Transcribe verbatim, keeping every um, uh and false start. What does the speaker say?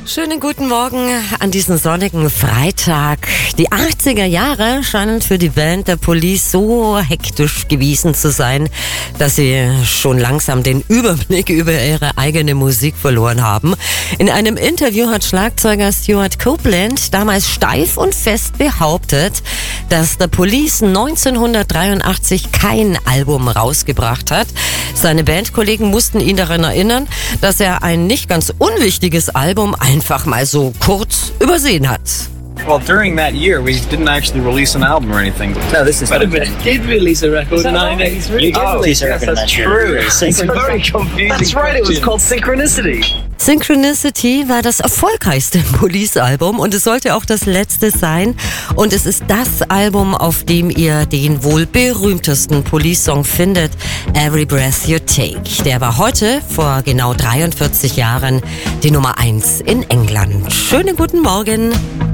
Schönen guten Morgen an diesem sonnigen Freitag. Die achtziger Jahre scheinen für die Band der Police so hektisch gewesen zu sein, dass sie schon langsam den Überblick über ihre eigene Musik verloren haben. In einem Interview hat Schlagzeuger Stewart Copeland damals steif und fest behauptet, dass der Police neunzehnhundertdreiundachtzig kein Album rausgebracht hat. Seine Bandkollegen mussten ihn daran erinnern, dass er ein nicht ganz unwichtiges Album einfach mal so kurz übersehen hat. Well, during that year, we didn't actually release an album or anything. No, this is. But we did release a record in nineteen eighty-three. You did Oh, release a yes, record in that's nineteen eighty-three. true. It's a very confusing That's right. It was question. called Synchronicity. Synchronicity war das erfolgreichste Police-Album und es sollte auch das letzte sein. Und es ist das Album, auf dem ihr den wohl berühmtesten Police-Song findet, Every Breath You Take. Der war heute, vor genau dreiundvierzig Jahren, die Nummer eins in England. Schönen guten Morgen.